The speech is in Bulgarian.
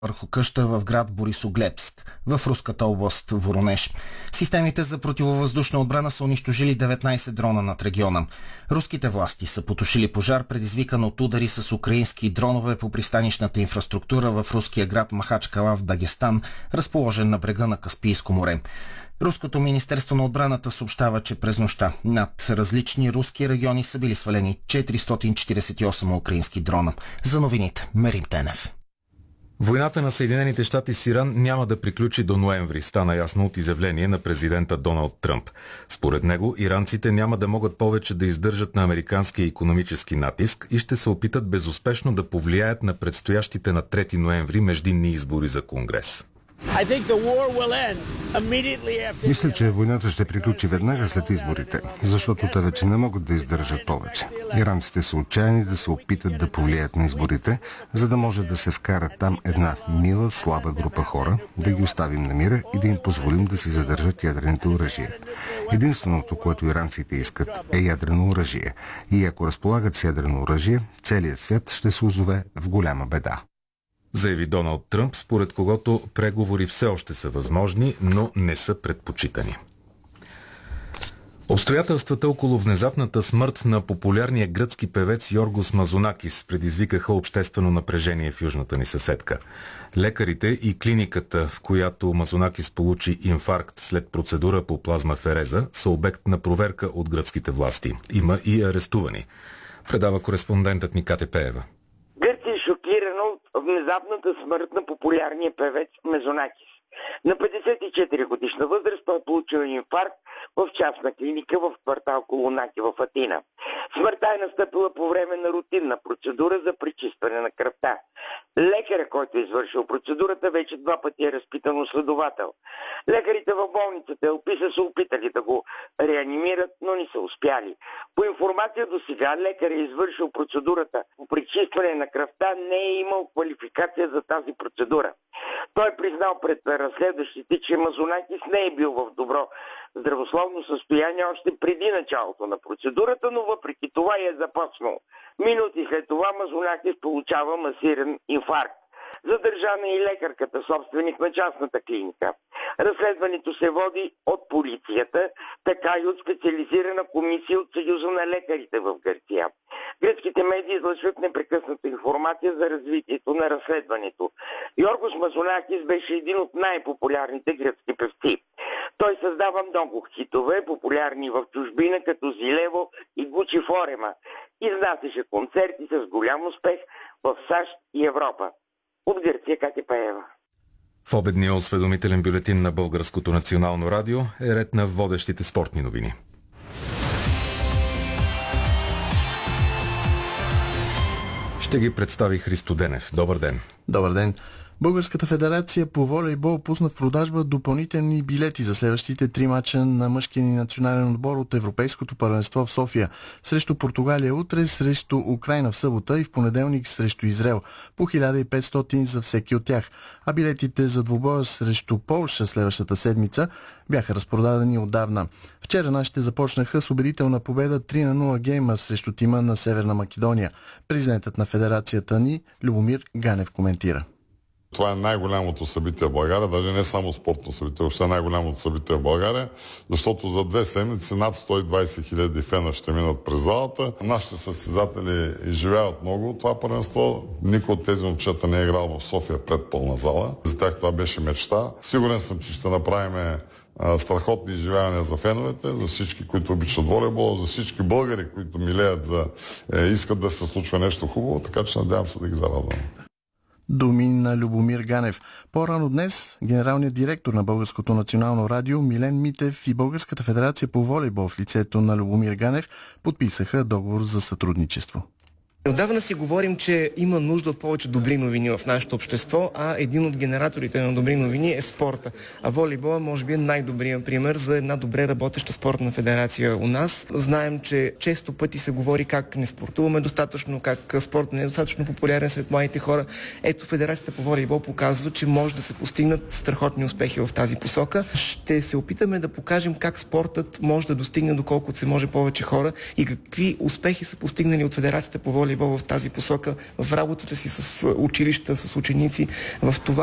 върху къща в град Борисоглебск, в руската област Воронеж. Системите за противовъздушна отбрана са унищожили 19 дрона над региона. Руските власти са потушили пожар, предизвикан от удари с украински дронове по пристанищната инфраструктура в руския град Махачкала в Дагестан, разположен на брега на Каспийско море. Руското министерство на отбраната съобщава, че през нощта над различни руски региони са били свалени 448 украински дрона. За новините Мерим Тенев. Войната на Съединените щати с Иран няма да приключи до ноември, стана ясно от изявление на президента Доналд Тръмп. Според него, иранците няма да могат повече да издържат на американския икономически натиск и ще се опитат безуспешно да повлияят на предстоящите на 3 ноември междинни избори за Конгрес. Мисля, че войната ще приключи веднага след изборите, защото те вече не могат да издържат повече. Иранците са отчаяни да се опитат да повлияят на изборите, за да може да се вкара там една мила, слаба група хора, да ги оставим на мира и да им позволим да си задържат ядрените оръжия. Единственото, което иранците искат, е ядрено оръжие. И ако разполагат с ядрено оръжие, целият свят ще се озове в голяма беда. Заяви Доналд Тръмп, според когото преговори все още са възможни, но не са предпочитани. Обстоятелствата около внезапната смърт на популярния гръцки певец Йоргос Мазонакис предизвикаха обществено напрежение в южната ни съседка. Лекарите и клиниката, в която Мазонакис получи инфаркт след процедура по плазмафереза, са обект на проверка от гръцките власти. Има и арестувани. Предава кореспондентът ни Кате Пеева. Гърция е шокирана от внезапната смърт на популярния певец Мазонакис. На 54 годишна възраст той е получил инфаркт в частна клиника в квартал Колонаки в Атина. Смъртта е настъпила по време на рутинна процедура за пречистване на кръвта. Лекаря, който е извършил процедурата, вече 2 пъти е разпитан следовател. Лекарите в болницата Елпи са се опитали да го реанимират, но не са успяли. По информация до сега, лекаря е извършил процедурата по пречистване на кръвта, не е имал квалификация за тази процедура. Той е признал пред разследващите, че Мазонакис не е бил в добро здравословно състояние още преди началото на процедурата, но въпреки това е започнал. Минути след това Мазонакис получава масиран инфаркт. Задържана е и лекарката, собственик на частната клиника. Разследването се води от полицията, така и от специализирана комисия от Съюза на лекарите в Гърция. Гръцките медии излъчват непрекъсната информация за развитието на разследването. Йоргос Мазонакис беше един от най-популярните гръцки певци. Той създава много хитове, популярни в чужбина, като Зилево и Гучи Форема. Изнасяше концерти с голям успех в САЩ и Европа. От Гърция Катя Пеева. В обедния осведомителен бюлетин на Българското национално радио е ред на водещите спортни новини. Ще ги представи Христо Денев. Добър ден. Добър ден. Българската федерация по волейбол пусна в продажба допълнителни билети за следващите 3 мача на мъжкия ни национален отбор от Европейското първенство в София. Срещу Португалия утре, срещу Украйна в събота и в понеделник срещу Израел. По 1500 за всеки от тях. А билетите за двубоя срещу Полша следващата седмица бяха разпродадени отдавна. Вчера нашите започнаха с убедителна победа 3-0 гейма срещу тима на Северна Македония. Президентът на федерацията ни Любомир Ганев коментира. Това е най-голямото събитие в България, даже не само спортно събитие, въобще най-голямото събитие в България, защото за 2 седмици над 120 хиляди фена ще минат през залата. Нашите състезатели изживяват много това първенство. Никой от тези момчета не е играл в София пред пълна зала. За тях това беше мечта. Сигурен съм, че ще направим страхотни изживявания за феновете, за всички, които обичат волейбол, за всички българи, които милеят искат да се случва нещо хубаво, така че надявам се да ги зарадваме. Думи на Любомир Ганев. По-рано днес генералният директор на Българското национално радио Милен Митев и Българската федерация по волейбол в лицето на Любомир Ганев подписаха договор за сътрудничество. Отдавна си говорим, че има нужда от повече добри новини в нашето общество, а един от генераторите на добри новини е спорта. А волейбола може би е най-добрият пример за една добре работеща спортна федерация у нас. Знаем, че често пъти се говори как не спортуваме достатъчно, как спорт не е достатъчно популярен сред младите хора. Ето, Федерацията по волейбол показва, че може да се постигнат страхотни успехи в тази посока. Ще се опитаме да покажем как спортът може да достигне доколкото се може повече хора и какви успехи са постигнали от Федерацията по волейбол волейбол в тази посока, в работата си с училища, с ученици, в това